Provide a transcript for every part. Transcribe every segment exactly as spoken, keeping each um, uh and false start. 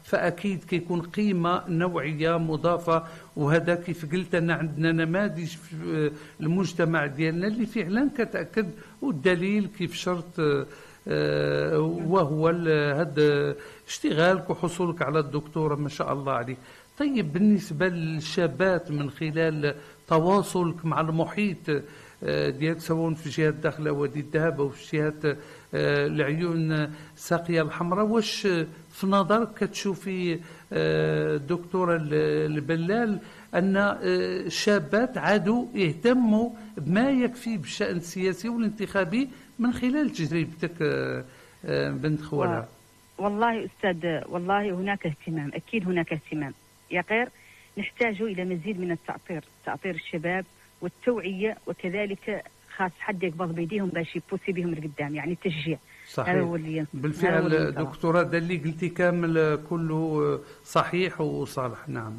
فأكيد كيكون قيمة نوعية مضافة. وهذا كيف قلت أن عندنا نماذج في المجتمع ديالنا اللي فعلا كتأكد، والدليل كيف شرط وهو هذا اشتغالك وحصولك على الدكتوراه ما شاء الله عليك. طيب بالنسبة للشابات من خلال تواصلك مع المحيط ديالك سواء في جهة داخل وادي الذهب أو في جهة العيون الساقية الحمراء، واش في نظرك كتشوفي دكتورة البلال أن الشابات عادوا يهتموا بما يكفي بالشأن السياسي والانتخابي من خلال تجربتك بنت خوالها؟ والله أستاذ، والله هناك اهتمام، أكيد هناك اهتمام يا غير نحتاج إلى مزيد من التأطير، تأطير الشباب والتوعية، وكذلك خاص حد يقبض بيديهم باش يبوسي بهم لقدام، يعني التشجيع. صحيح. هو اللي بالفعل دكتورة ده اللي قلتي كامل كله صحيح وصالح. نعم.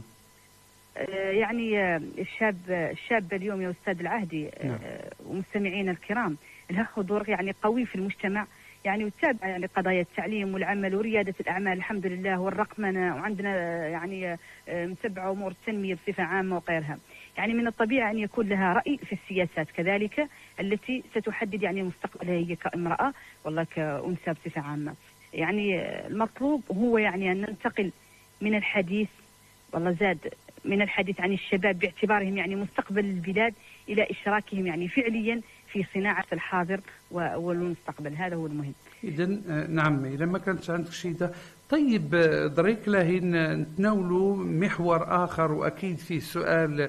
يعني الشاب الشاب اليوم يا أستاذ العهدي، نعم. ومستمعينا الكرام، لها حضور يعني قوي في المجتمع، يعني وتتابع يعني قضايا التعليم والعمل وريادة الأعمال الحمد لله والرقمنة، وعندنا يعني متبعة أمور التنمية بصفة عامة وغيرها. يعني من الطبيعي أن يكون لها رأي في السياسات كذلك التي ستحدد يعني مستقبلها هي كامرأة والله كأنثى بصفة عامة. يعني المطلوب هو يعني أن ننتقل من الحديث والله زاد من الحديث عن الشباب باعتبارهم يعني مستقبل البلاد إلى إشراكهم يعني فعليا في صناعة الحاضر والمستقبل. هذا هو المهم. إذن نعم، إذا ما كانش عندك شيء ده. طيب دريك لاهين نتناولوا محور آخر، وأكيد في سؤال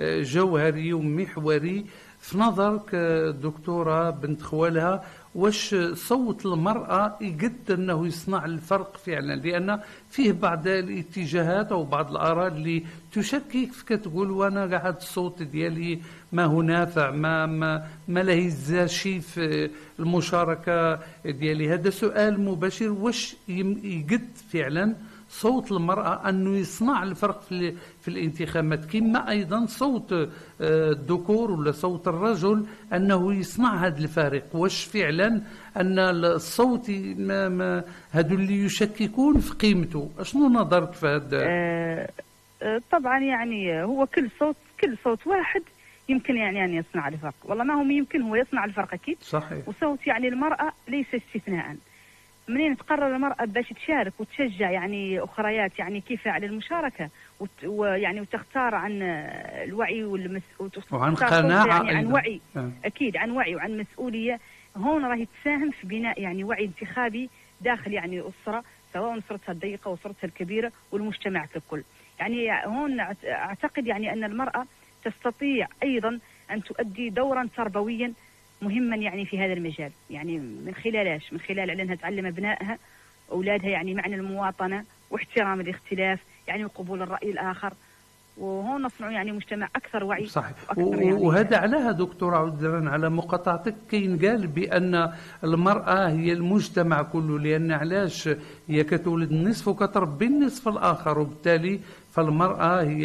جوهري ومحوري في نظرك دكتورة بنت خوالها، واش صوت المرأة يقد أنه يصنع الفرق فعلا؟ لأن فيه بعض الاتجاهات أو بعض الآراء اللي تشكك فيك، تقول وأنا قاعد الصوت ديالي ما هو نافع، ما ما ما له شيء في المشاركة ديالي. هذا سؤال مباشر، واش يقد فعلا صوت المرأة أنه يصنع الفرق في, في الانتخابات، كما أيضا صوت الذكور ولا صوت الرجل أنه يصنع هذا الفارق؟ واش فعلا أن الصوت ما ما هذو اللي يشككون في قيمته؟ أشنو نظرك في هذا؟ أه طبعا يعني هو كل صوت كل صوت واحد يمكن يعني أن يصنع الفرق، والله ما هو يمكن هو يصنع الفرق أكيد. صحيح. وصوت يعني المرأة ليس استثناء. منين تقرر المرأة باش تشارك وتشجع يعني أخريات يعني كيف على المشاركة ويعني وتختار عن الوعي والمسؤولية وعن قناعة يعني عن وعي أه. أكيد عن وعي وعن مسؤولية، هون راهي تساهم في بناء يعني وعي انتخابي داخل يعني أسرة، سواء أسرتها الضيقة وأسرتها الكبيرة والمجتمع ككل. يعني هون أعتقد يعني أن المرأة تستطيع أيضا أن تؤدي دورا تربويا مهما يعني في هذا المجال، يعني من خلالش من خلال على انها تعلم ابنائها اولادها يعني معنى المواطنه واحترام الاختلاف يعني وقبول الراي الاخر، وهون نصنع يعني مجتمع اكثر وعي. صحيح. يعني وهذا علاها دكتوره عذرا على مقاطعتك، كاين قال بان المراه هي المجتمع كله، لان علاش هي كتولد النصف وكتربي النصف الاخر، وبالتالي فالمرأة هي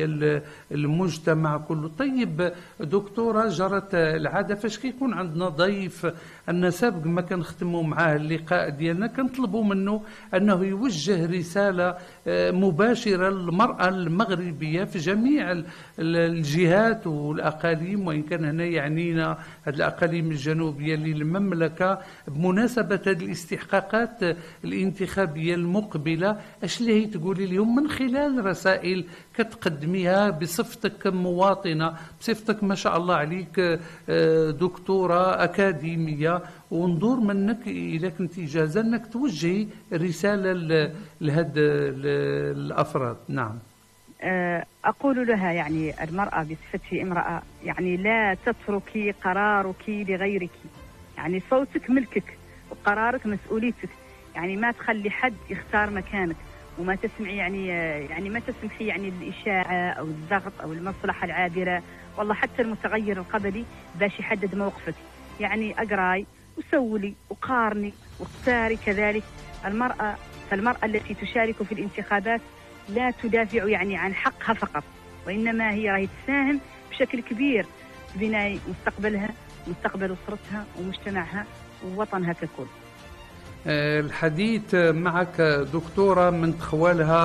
المجتمع كله. طيب دكتورة، جرت العادة فاش كيكون عندنا ضيف أن سابق ما كنختموا معاه اللقاء ديالنا كنطلبوا منه أنه يوجه رسالة مباشرة للمرأة المغربية في جميع الجهات والأقاليم، وإن كان هنا يعنينا هذه الأقاليم الجنوبية للمملكة بمناسبة هذه الاستحقاقات الانتخابية المقبلة. اش اللي هي تقولي اليوم من خلال رسائل كتقدميها بصفتك مواطنة، بصفتك ما شاء الله عليك دكتورة أكاديمية، وندور منك إذا كنت جاهزة أنك توجهي رسالة لهذه الأفراد؟ نعم. أقول لها يعني المرأة بصفتها امرأة يعني لا تتركي قرارك لغيرك، يعني صوتك ملكك وقرارك مسؤوليتك، يعني ما تخلي حد يختار مكانك، وما تسمعي يعني يعني ما تسمحي يعني الإشاعة أو الضغط أو المصلحة العابرة، والله حتى المتغير القبلي باش يحدد موقفك. يعني أقراي وسولي وقارني واختاري كذلك. المرأة فالمرأة التي تشارك في الانتخابات لا تدافع يعني عن حقها فقط، وإنما هي راهي تساهم بشكل كبير في بناء مستقبلها، مستقبل أسرتها ومجتمعها ووطنها ككل. الحديث معك دكتورة من خوالها